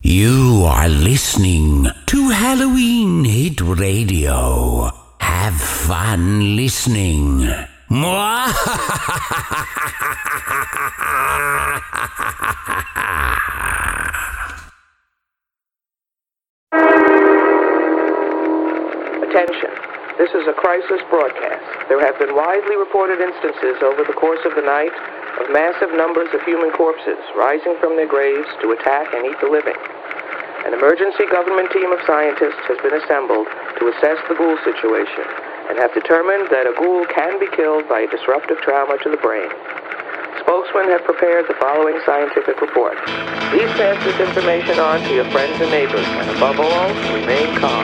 You are listening to Halloween Hit Radio. Have fun listening. Attention. This is a crisis broadcast. There have been widely reported instances over the course of the night of massive numbers of human corpses rising from their graves to attack and eat the living. An emergency government team of scientists has been assembled to assess the ghoul situation and have determined that a ghoul can be killed by a disruptive trauma to the brain. Spokesmen have prepared the following scientific report. Please pass this information on to your friends and neighbors, and above all, remain calm.